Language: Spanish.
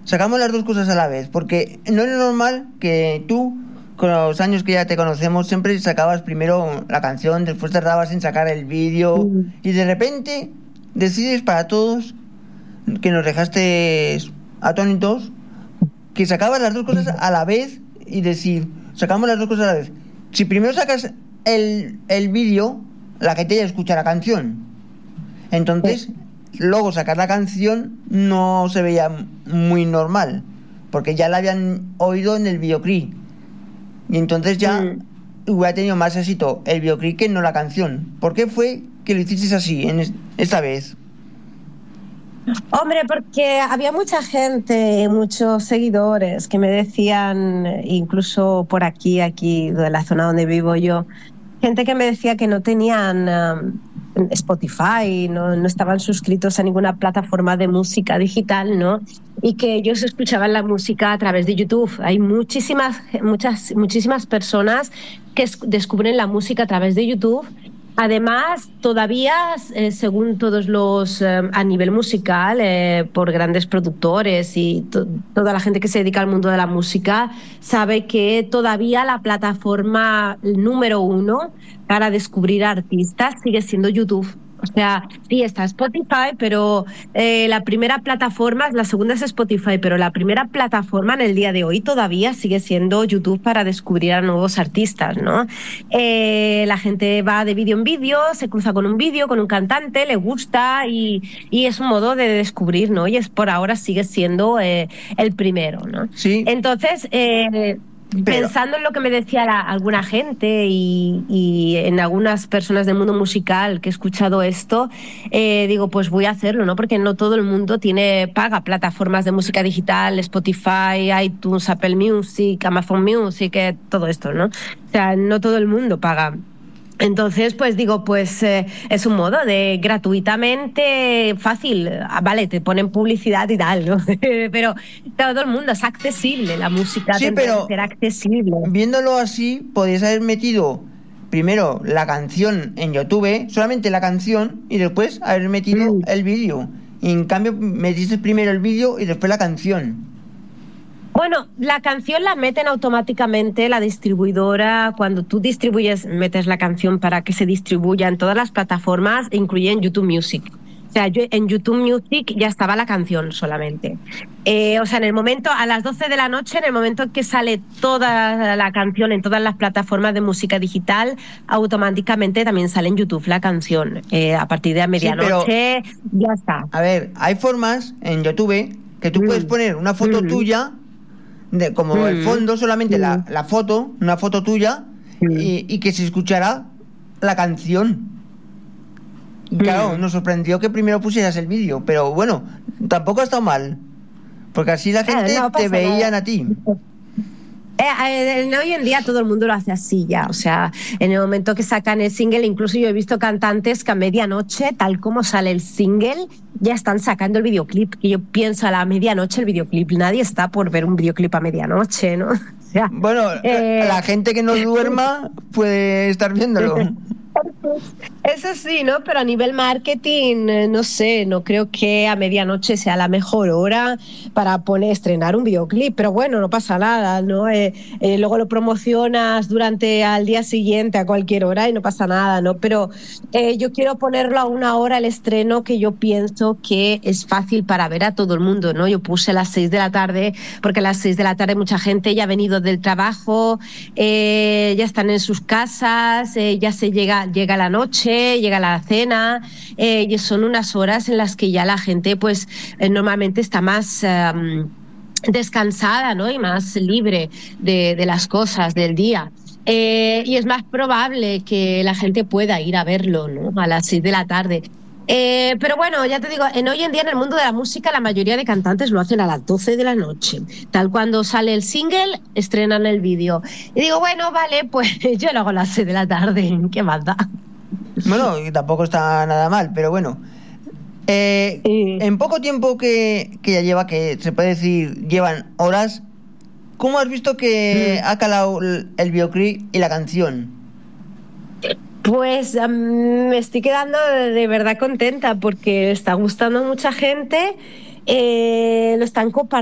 sacamos las dos cosas a la vez, porque no es normal que tú, con los años que ya te conocemos, siempre sacabas primero la canción, después tardabas en sacar el vídeo, y de repente decides para todos, que nos dejaste atónitos, que sacabas las dos cosas a la vez y decir, sacamos las dos cosas a la vez. Si primero sacas el vídeo, la gente ya escucha la canción. Entonces, luego sacar la canción no se veía muy normal, porque ya la habían oído en el videoclip. Y entonces ya hubiera tenido más éxito el videoclip que no la canción. ¿Por qué fue que lo hiciste así esta vez? Hombre, porque había mucha gente, muchos seguidores que me decían, incluso por aquí de la zona donde vivo yo, gente que me decía que no tenían Spotify, no estaban suscritos a ninguna plataforma de música digital, ¿no? Y que ellos escuchaban la música a través de YouTube. Hay muchísimas personas que descubren la música a través de YouTube. Además, todavía, según todos los, a nivel musical, por grandes productores y toda la gente que se dedica al mundo de la música, sabe que todavía la plataforma número 1 para descubrir artistas sigue siendo YouTube. O sea, sí está Spotify, pero la primera plataforma, la segunda es Spotify, pero la primera plataforma en el día de hoy todavía sigue siendo YouTube para descubrir a nuevos artistas, ¿no? La gente va de vídeo en vídeo, se cruza con un vídeo, con un cantante, le gusta y es un modo de descubrir, ¿no? Y es por ahora sigue siendo el primero, ¿no? Sí. Entonces, pensando en lo que me decía alguna gente y en algunas personas del mundo musical que he escuchado esto, digo, pues voy a hacerlo, ¿no? Porque no todo el mundo paga plataformas de música digital, Spotify, iTunes, Apple Music, Amazon Music, todo esto, ¿no? O sea, no todo el mundo paga. Entonces, pues digo, pues es un modo de gratuitamente fácil, vale, te ponen publicidad y tal, ¿no? Pero todo el mundo es accesible, la música sí, tendrá pero que ser accesible. Viéndolo así, podías haber metido primero la canción en YouTube, solamente la canción, y después haber metido el vídeo. Y en cambio metiste primero el vídeo y después la canción. Bueno, la canción la meten automáticamente la distribuidora. Cuando tú metes la canción para que se distribuya en todas las plataformas, incluyen YouTube Music. O sea, en YouTube Music ya estaba la canción solamente. O sea, en el momento, a las 12 de la noche, en el momento que sale toda la canción en todas las plataformas de música digital, automáticamente también sale en YouTube la canción. A partir de medianoche, ya está. A ver, hay formas en YouTube que tú puedes poner una foto tuya, como el fondo, solamente la foto, una foto tuya, y que se escuchará la canción. Y claro, nos sorprendió que primero pusieras el vídeo, pero bueno, tampoco ha estado mal, porque así la gente te veían a ti. Hoy en día todo el mundo lo hace así ya, o sea, en el momento que sacan el single, incluso yo he visto cantantes que a medianoche, tal como sale el single, ya están sacando el videoclip, que yo pienso a la medianoche el videoclip, nadie está por ver un videoclip a medianoche, ¿no? O sea, bueno, la gente que no duerma puede estar viéndolo. Eso sí, ¿no? Pero a nivel marketing, no sé, no creo que a medianoche sea la mejor hora para estrenar un videoclip, pero bueno, no pasa nada, ¿no? Luego lo promocionas al día siguiente a cualquier hora y no pasa nada, ¿no? Pero yo quiero ponerlo a una hora el estreno que yo pienso que es fácil para ver a todo el mundo, ¿no? Yo puse las 6 de la tarde porque a las 6 de la tarde mucha gente ya ha venido del trabajo, ya están en sus casas, ya se llega la noche, llega la cena, y son unas horas en las que ya la gente pues normalmente está más descansada, ¿no? Y más libre de las cosas del día. Y es más probable que la gente pueda ir a verlo, ¿no? A las 6 de la tarde. Pero bueno, ya te digo, hoy en día en el mundo de la música la mayoría de cantantes lo hacen a las 12 de la noche. Tal cuando sale el single, estrenan el vídeo. Y digo, bueno, vale, pues yo lo hago a las 6 de la tarde, ¿qué más da? Bueno, tampoco está nada mal, pero bueno. En poco tiempo que ya lleva, que se puede decir, llevan horas, ¿cómo has visto que ha calado el videoclip y la canción? Pues me estoy quedando de verdad contenta porque está gustando a mucha gente, lo están compartiendo.